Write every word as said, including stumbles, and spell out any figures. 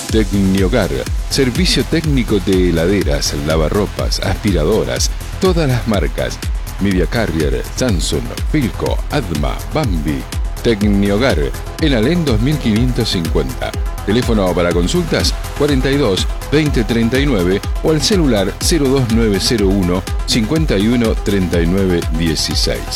Tecnihogar, servicio técnico de heladeras, lavarropas, aspiradoras, todas las marcas. Media Carrier, Samsung, Philco, Adma, Bambi. Tecnihogar, en Alén dos mil quinientos cincuenta. Teléfono para consultas cuarenta y dos, veinte treinta y nueve o al celular cero dos nueve cero uno, cincuenta y uno, treinta y nueve dieciséis.